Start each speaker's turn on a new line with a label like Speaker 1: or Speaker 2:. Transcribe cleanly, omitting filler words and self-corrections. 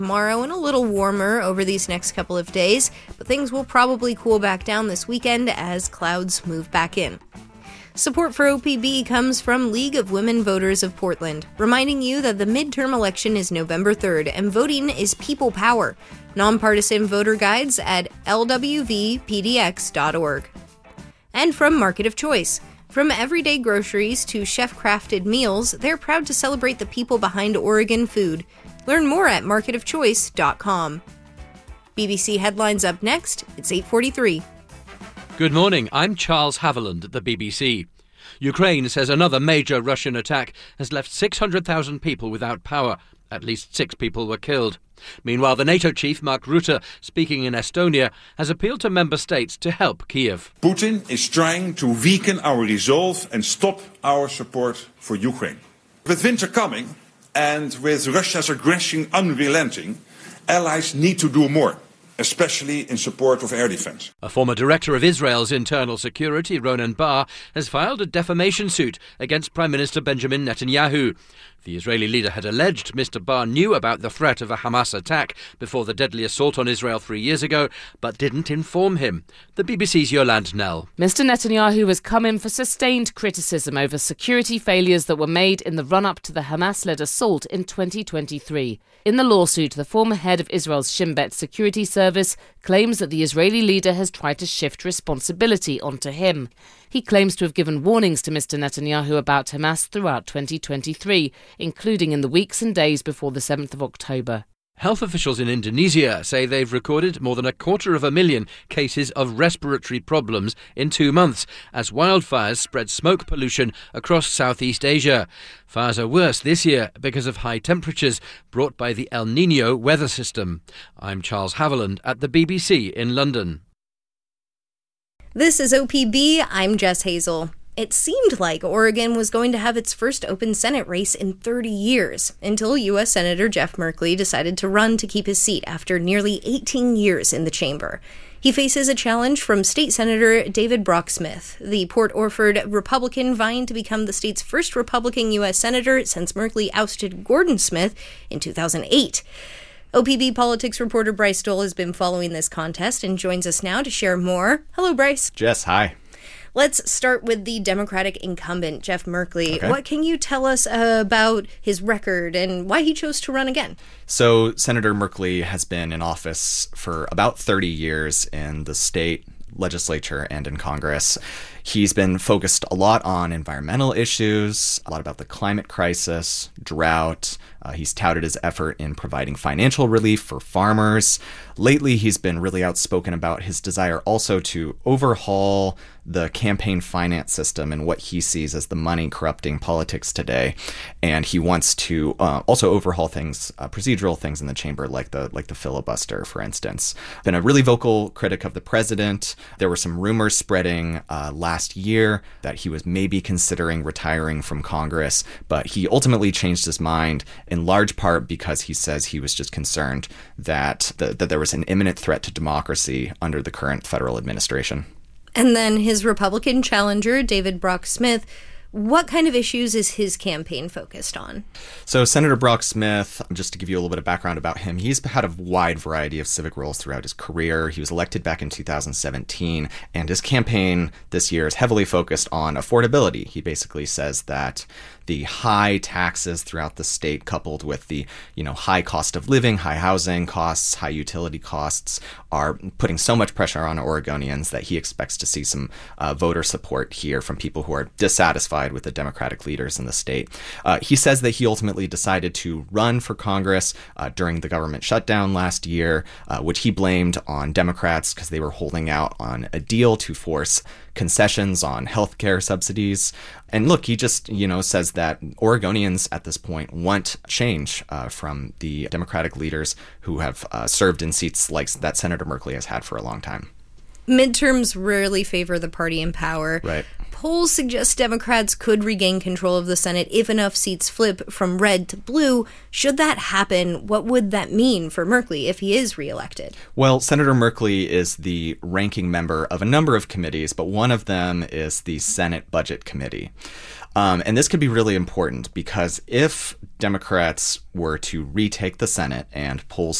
Speaker 1: Tomorrow and a little warmer over these next couple of days, but things will probably cool back down this weekend as clouds move back in. Support for OPB comes from League of Women Voters of Portland, reminding you that the midterm election is November 3rd and voting is people power. Nonpartisan voter guides at lwvpdx.org. And from Market of Choice. From everyday groceries to chef-crafted meals, they're proud to celebrate the people behind Oregon food. Learn more at marketofchoice.com. BBC Headlines up next. It's 8:43.
Speaker 2: Good morning, I'm Charles Haviland at the BBC. Ukraine says another major Russian attack has left 600,000 people without power. At least 6 people were killed. Meanwhile, the NATO chief, Mark Rutte, speaking in Estonia, has appealed to member states to help Kiev.
Speaker 3: Putin is trying to weaken our resolve and stop our support for Ukraine. With winter coming, and with Russia's aggression unrelenting, allies need to do more, especially in support of air defense.
Speaker 2: A former director of Israel's internal security, Ronen Bar, has filed a defamation suit against Prime Minister Benjamin Netanyahu. The Israeli leader had alleged Mr. Bar knew about the threat of a Hamas attack before the deadly assault on Israel 3 years ago, but didn't inform him. The BBC's Yolande Nell.
Speaker 4: Mr. Netanyahu has come in for sustained criticism over security failures that were made in the run-up to the Hamas-led assault in 2023. In the lawsuit, the former head of Israel's Shin Bet security service claims that the Israeli leader has tried to shift responsibility onto him. He claims to have given warnings to Mr. Netanyahu about Hamas throughout 2023, including in the weeks and days before the 7th of October.
Speaker 2: Health officials in Indonesia say they've recorded more than 250,000 cases of respiratory problems in 2 months as wildfires spread smoke pollution across Southeast Asia. Fires are worse this year because of high temperatures brought by the El Niño weather system. I'm Charles Haviland at the BBC in London.
Speaker 1: This is OPB. I'm Jess Hazel. It seemed like Oregon was going to have its first open Senate race in 30 years, until U.S. Senator Jeff Merkley decided to run to keep his seat after nearly 18 years in the chamber. He faces a challenge from State Senator David Brock Smith, the Port Orford Republican vying to become the state's first Republican U.S. Senator since Merkley ousted Gordon Smith in 2008. OPB politics reporter Bryce Stoll has been following this contest and joins us now to share more. Hello, Bryce.
Speaker 5: Jess, hi.
Speaker 1: Let's start with the Democratic incumbent, Jeff Merkley.
Speaker 5: Okay.
Speaker 1: What can you tell us about his record and why he chose to run again?
Speaker 5: So Senator Merkley has been in office for about 30 years in the state legislature and in Congress. He's been focused a lot on environmental issues, a lot about the climate crisis, drought. He's touted his effort in providing financial relief for farmers. Lately, he's been really outspoken about his desire also to overhaul the campaign finance system and what he sees as the money corrupting politics today. And he wants to also overhaul things, procedural things in the chamber, like the filibuster, for instance. Been a really vocal critic of the president. There were some rumors spreading last year that he was maybe considering retiring from Congress, but he ultimately changed his mind in large part because he says he was just concerned that there was an imminent threat to democracy under the current federal administration.
Speaker 1: And then his Republican challenger, David Brock Smith, what kind of issues is his campaign focused on?
Speaker 5: So Senator Brock Smith, just to give you a little bit of background about him, he's had a wide variety of civic roles throughout his career. He was elected back in 2017, and his campaign this year is heavily focused on affordability. He basically says that the high taxes throughout the state, coupled with the high cost of living, high housing costs, high utility costs, are putting so much pressure on Oregonians that he expects to see some voter support here from people who are dissatisfied with the Democratic leaders in the state. He says that he ultimately decided to run for Congress during the government shutdown last year, which he blamed on Democrats because they were holding out on a deal to force concessions on healthcare subsidies. And look, he just, says that Oregonians at this point want change from the Democratic leaders who have served in seats like that Senator Merkley has had for a long time.
Speaker 1: Midterms rarely favor the party in power.
Speaker 5: Right.
Speaker 1: polls suggest Democrats could regain control of the Senate if enough seats flip from red to blue. Should that happen, what would that mean for Merkley if he is reelected?
Speaker 5: Well, Senator Merkley is the ranking member of a number of committees, but one of them is the Senate Budget Committee. And this could be really important because if Democrats were to retake the Senate and polls